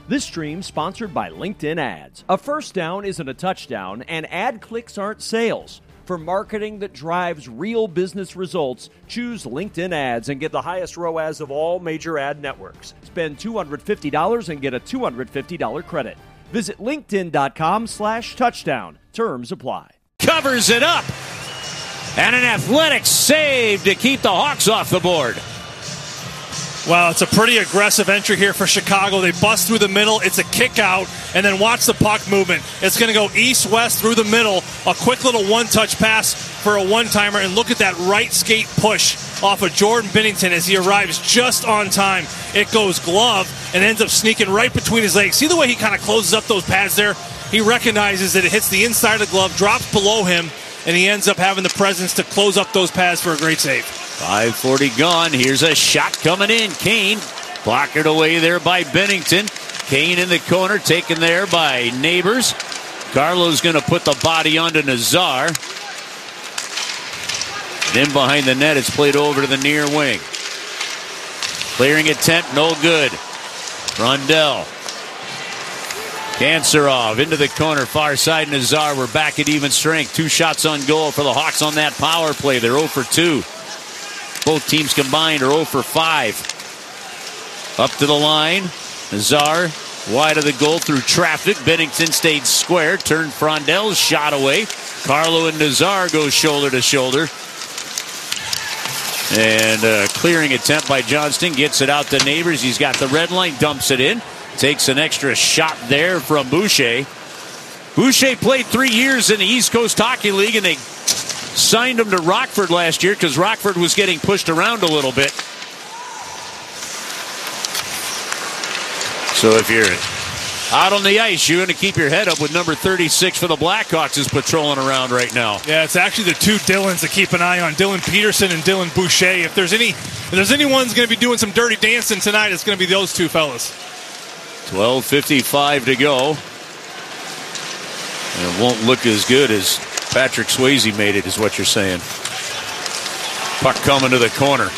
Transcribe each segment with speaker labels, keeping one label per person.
Speaker 1: This stream sponsored by LinkedIn Ads. A first down isn't a touchdown, and ad clicks aren't sales. For marketing that drives real business results, choose LinkedIn Ads and get the highest ROAS of all major ad networks. Spend $250 and get a $250 credit. Visit linkedin.com/touchdown. Terms apply.
Speaker 2: Covers it up. And an athletic save to keep the Hawks off the board.
Speaker 3: Well, it's a pretty aggressive entry here for Chicago. They bust through the middle. It's a kick out, and then watch the puck movement. It's going to go east-west through the middle. A quick little one-touch pass for a one-timer, and look at that right skate push off of Jordan Binnington as he arrives just on time. It goes glove and ends up sneaking right between his legs. See the way he kind of closes up those pads there? He recognizes that it hits the inside of the glove, drops below him, and he ends up having the presence to close up those pads for a great save.
Speaker 2: 5:40 gone. Here's a shot coming in. Kane blockered away there by Binnington. Kane in the corner, taken there by Neighbors. Carlo's going to put the body onto Nazar. Then behind the net, it's played over to the near wing. Clearing attempt, no good. Rundell. Kanserov into the corner, far side. Nazar, we're back at even strength. 2 shots on goal for the Hawks on that power play. They're 0 for 2. Both teams combined are 0 for 5. Up to the line. Nazar wide of the goal through traffic. Binnington stayed square. Turned Frondell's shot away. Carlo and Nazar go shoulder to shoulder. And a clearing attempt by Johnston. Gets it out to Neighbors. He's got the red line. Dumps it in. Takes an extra shot there from Boucher. Boucher played 3 years in the East Coast Hockey League, and they signed him to Rockford last year because Rockford was getting pushed around a little bit. So if you're out on the ice, you're going to keep your head up with number 36 for the Blackhawks is patrolling around right now.
Speaker 3: Yeah, it's actually the 2 Dylans to keep an eye on, Dylan Peterson and Dylan Boucher. If there's anyone's going to be doing some dirty dancing tonight, it's going to be those 2 fellas.
Speaker 2: 12:55 to go. And it won't look as good as Patrick Swayze made it, is what you're saying. Puck coming to the corner.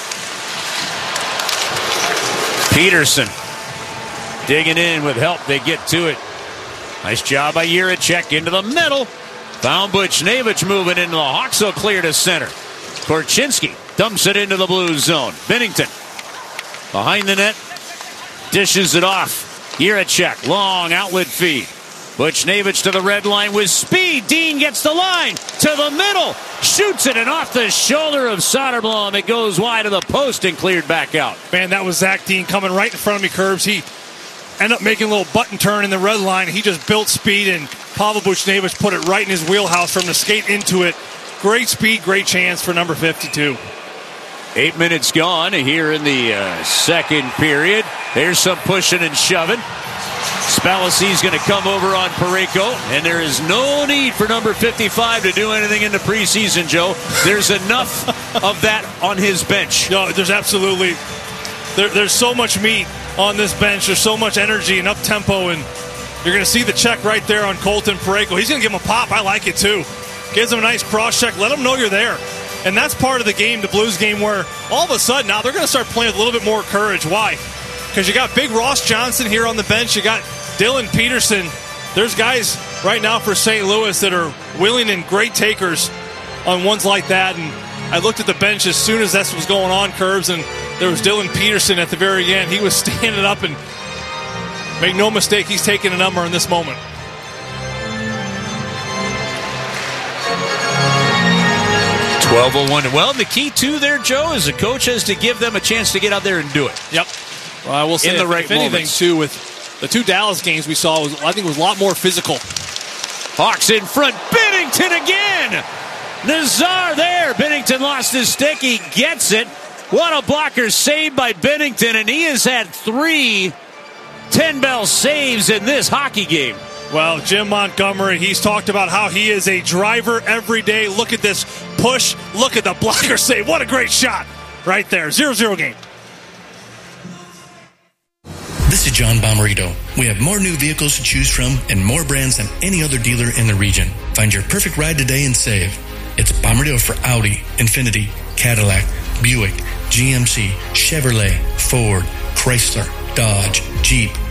Speaker 2: Peterson digging in with help. They get to it. Nice job by Jiricek into the middle. Found Buchnevich moving into the Hawks. So clear to center. Korchinski dumps it into the blue zone. Binnington behind the net. Dishes it off. Jiricek, long outlet feed. Buchnevich to the red line with speed. Dean gets the line to the middle. Shoots it and off the shoulder of Soderblom. It goes wide of the post and cleared back out.
Speaker 3: Man, that was Zach Dean coming right in front of me, Curbs. He ended up making a little button turn in the red line. He just built speed, and Pavel Buchnevich put it right in his wheelhouse from the skate into it. Great speed, great chance for number 52.
Speaker 2: 8 minutes gone here in the second period. There's some pushing and shoving. Spalacy's going to come over on Parayko, and there is no need for number 55 to do anything in the preseason, Joe. There's enough of that on his bench.
Speaker 3: No, there's absolutely. There's so much meat on this bench. There's so much energy and up-tempo, and you're going to see the check right there on Colton Parayko. He's going to give him a pop. I like it, too. Gives him a nice cross-check. Let him know you're there. And that's part of the game, the Blues game, where all of a sudden now they're going to start playing with a little bit more courage. Why? Because you got big Ross Johnson here on the bench. You got Dylan Peterson. There's guys right now for St. Louis that are willing and great takers on ones like that. And I looked at the bench as soon as that was going on, Curbs, and there was Dylan Peterson at the very end. He was standing up, and make no mistake, he's taking a number in this moment.
Speaker 2: .12:01. Well, the key, too, there, Joe, is the coach has to give them a chance to get out there and do it.
Speaker 3: Yep. Well, I will say,
Speaker 2: in the right
Speaker 3: anything,
Speaker 2: moments.
Speaker 3: too, with the 2 Dallas games we saw, I think was a lot more physical.
Speaker 2: Hawks in front. Binnington again. Nazar there. Binnington lost his stick. He gets it. What a blocker save by Binnington, and he has had 3 10-bell saves in this hockey game.
Speaker 3: Well, Jim Montgomery, he's talked about how he is a driver every day. Look at this push. Look at the blocker save. What a great shot right there. 0-0 game.
Speaker 4: This is John Bomarito. We have more new vehicles to choose from and more brands than any other dealer in the region. Find your perfect ride today and save. It's Bomarito for Audi, Infiniti, Cadillac, Buick, GMC, Chevrolet, Ford, Chrysler, Dodge, Jeep,